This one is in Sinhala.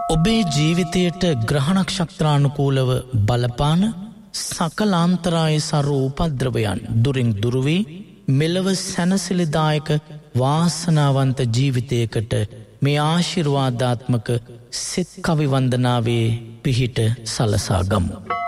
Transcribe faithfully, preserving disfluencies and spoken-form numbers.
ඔබේ ජීවිතයට ග්‍රහ නක්ෂත්‍රානුකූලව බලපාන සකලාන්තරාය සරු උපද්‍රවයන් දුරින් දුරු වී මෙලව සැනසිලිදායක වාසනාවන්ත ජීවිතයකට මේ ආශිර්වාදාත්මක සෙත් කවි වන්දනාවේ පිහිට සලසා ගමු.